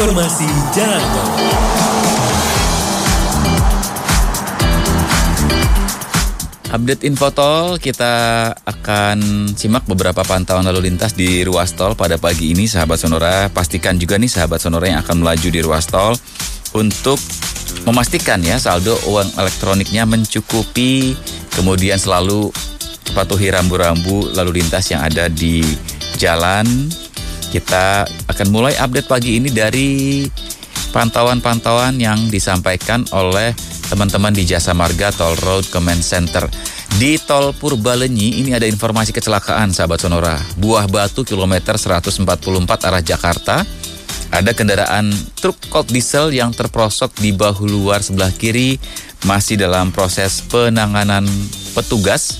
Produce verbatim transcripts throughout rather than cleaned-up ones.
informasi jalan tol. Update info tol, kita akan simak beberapa pantauan lalu lintas di ruas tol pada pagi ini, sahabat Sonora. Pastikan juga nih sahabat Sonora yang akan melaju di ruas tol untuk memastikan ya saldo uang elektroniknya mencukupi, kemudian selalu patuhi rambu-rambu lalu lintas yang ada di jalan. Kita akan mulai update pagi ini dari pantauan-pantauan yang disampaikan oleh teman-teman di Jasa Marga Toll Road Command Center. Di Tol Purbalenyi ini ada informasi kecelakaan sahabat Sonora. Buah Batu kilometer seratus empat puluh empat arah Jakarta. Ada kendaraan truk cold diesel yang terprosok di bahu luar sebelah kiri, masih dalam proses penanganan petugas.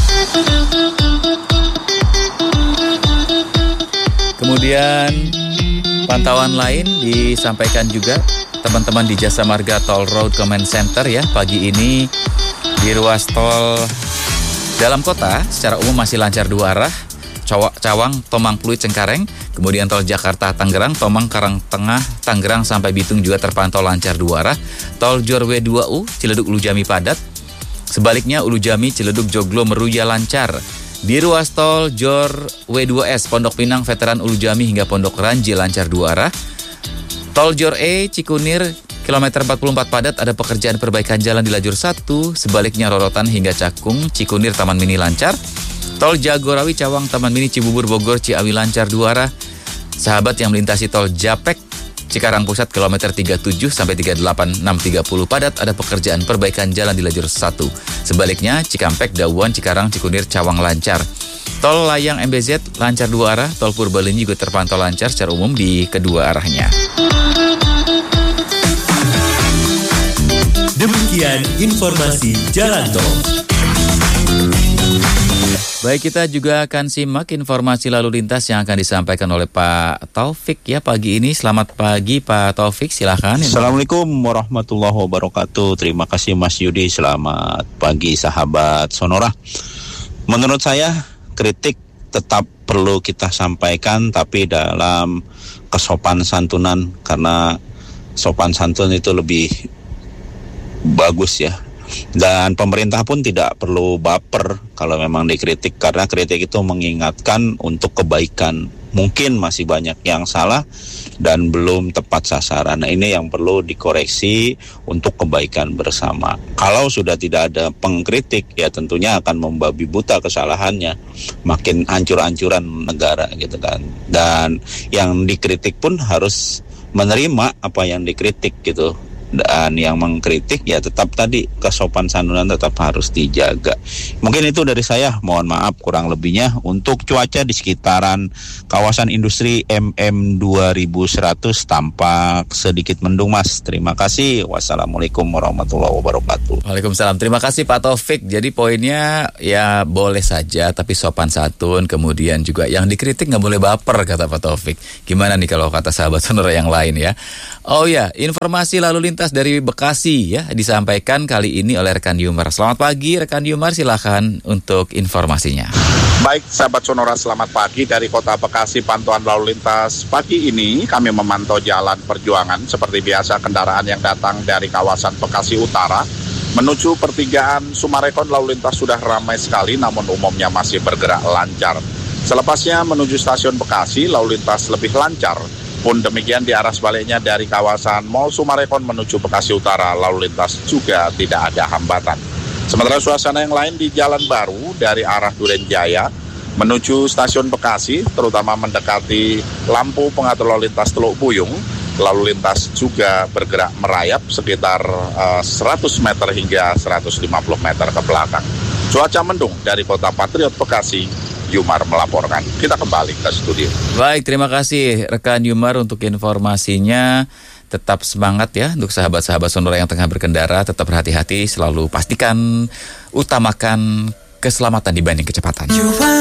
Kemudian pantauan lain disampaikan juga teman-teman di Jasa Marga Toll Road Command Center ya. Pagi ini di ruas tol dalam kota secara umum masih lancar dua arah. Cawang, Tomang, Pluit, Cengkareng. Kemudian tol Jakarta, Tangerang, Tomang, Karangtengah, Tangerang sampai Bitung juga terpantau lancar dua arah. Tol Jor W dua U, Ciledug, Ulu Jami padat. Sebaliknya Ulu Jami, Ciledug, Joglo, Meruya lancar. Di ruas tol Jor W dua S, Pondok Pinang, Veteran Ulu Jami hingga Pondok Ranji lancar dua arah. Tol Jor E, Cikunir, kilometer empat puluh empat padat, ada pekerjaan perbaikan jalan di lajur satu. Sebaliknya Rorotan hingga Cakung, Cikunir, Taman Mini lancar. Tol Jagorawi, Cawang, Taman Mini, Cibubur, Bogor, Ciawi lancar dua arah. Sahabat yang melintasi tol Japek, Cikarang Pusat, kilometer tiga puluh tujuh sampai tiga puluh delapan, enam tiga puluh padat, ada pekerjaan perbaikan jalan di lajur satu. Sebaliknya Cikampek, Dauan, Cikarang, Cikunir, Cawang lancar. Tol Layang M B Z lancar dua arah. Tol Purbalenyi juga terpantau lancar secara umum di kedua arahnya. Demikian informasi jalan tol. Baik, kita juga akan simak informasi lalu lintas yang akan disampaikan oleh Pak Taufik ya pagi ini. Selamat pagi Pak Taufik, silakan. Assalamualaikum warahmatullahi wabarakatuh. Terima kasih Mas Yudi. Selamat pagi sahabat Sonora. Menurut saya kritik tetap perlu kita sampaikan, tapi dalam kesopan santunan, karena sopan santun itu lebih bagus ya. Dan pemerintah pun tidak perlu baper kalau memang dikritik, karena kritik itu mengingatkan untuk kebaikan. Mungkin masih banyak yang salah dan belum tepat sasaran. Nah, ini yang perlu dikoreksi untuk kebaikan bersama. Kalau sudah tidak ada pengkritik, ya tentunya akan membabi buta kesalahannya, makin hancur-hancuran negara gitu kan. Dan yang dikritik pun harus menerima apa yang dikritik gitu. Dan yang mengkritik ya tetap tadi kesopan santunan tetap harus dijaga. Mungkin itu dari saya, mohon maaf kurang lebihnya. Untuk cuaca di sekitaran kawasan industri M M dua ribu seratus tampak sedikit mendung Mas. Terima kasih. Wassalamualaikum warahmatullahi wabarakatuh. Waalaikumsalam. Terima kasih Pak Taufik. Jadi poinnya ya boleh saja tapi sopan santun. Kemudian juga yang dikritik nggak boleh baper kata Pak Taufik. Gimana nih kalau kata sahabat Sonora yang lain ya? Oh ya, informasi lalu lintas dari Bekasi ya disampaikan kali ini oleh rekan Yumar. Selamat pagi rekan Yumar, silakan untuk informasinya. Baik sahabat Sonora, selamat pagi dari kota Bekasi. Pantauan lalu lintas pagi ini kami memantau jalan Perjuangan. Seperti biasa kendaraan yang datang dari kawasan Bekasi Utara menuju pertigaan Sumarekon lalu lintas sudah ramai sekali, namun umumnya masih bergerak lancar. Selepasnya menuju stasiun Bekasi lalu lintas lebih lancar. Pun demikian di arah sebaliknya dari kawasan Mall Sumarekon menuju Bekasi Utara lalu lintas juga tidak ada hambatan. Sementara suasana yang lain di Jalan Baru dari arah Duren Jaya menuju stasiun Bekasi, terutama mendekati lampu pengatur lalu lintas Teluk Buyung, lalu lintas juga bergerak merayap sekitar uh, seratus meter hingga seratus lima puluh meter ke belakang. Cuaca mendung dari kota Patriot Bekasi, Yumar melaporkan. Kita kembali ke studio. Baik, terima kasih rekan Yumar untuk informasinya. Tetap semangat ya untuk sahabat-sahabat Sonora yang tengah berkendara. Tetap berhati-hati, selalu pastikan utamakan keselamatan dibanding kecepatan.